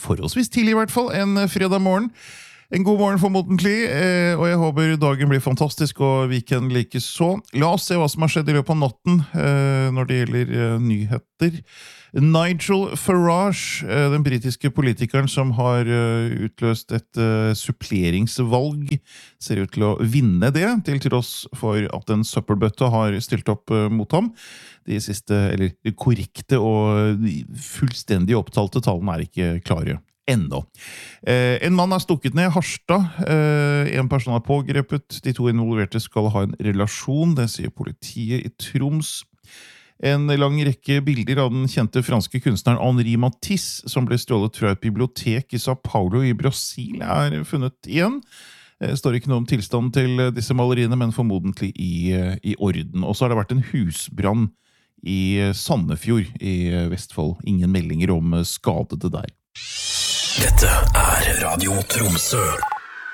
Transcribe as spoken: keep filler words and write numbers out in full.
forholdsvis tidlig i hvert fall, en fredag morgen. En god morgen formodentlig, eh, og jeg håper dagen blir fantastisk, og weekend like så. La oss se hva som har skjedd i løpet av natten eh, når det gjelder eh, nyheter. Nigel Farage, eh, den britiske politikeren som har eh, utløst et eh, suppleringsvalg, ser ut til å vinne det, til tross for at en søppelbøtte har stilt opp eh, mot ham. De siste, eller de korrekte og fullstendig opptalte tallene er ikke klare. Enda. Eh, en mann er stukket ned i Harstad. Eh, en person er pågrepet. De to involverte skal ha en relasjon, det sier politiet i Troms. En lang rekke bilder av den kjente franske kunstneren Henri Matisse, som ble stjålet fra et bibliotek i Sao Paulo i Brasil, er funnet igjen. Det står ikke noe om tilstanden til disse maleriene, men formodentlig i, i orden. Og så har det vært en husbrann i Sandefjord i Vestfold. Ingen meldinger om skadede der. Dette er Radio Tromsø.